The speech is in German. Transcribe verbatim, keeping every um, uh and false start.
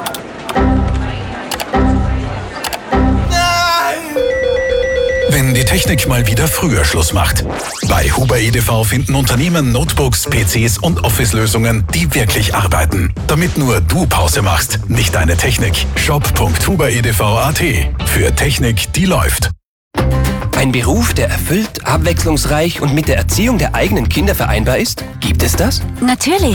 Wenn die Technik mal wieder früher Schluss macht. Bei Huber E D V finden Unternehmen Notebooks, P Cs und Office-Lösungen, die wirklich arbeiten. Damit nur du Pause machst, nicht deine Technik. shop punkt huber e d v punkt a t. Für Technik, die läuft. Ein Beruf, der erfüllt, abwechslungsreich und mit der Erziehung der eigenen Kinder vereinbar ist? Gibt es das? Natürlich.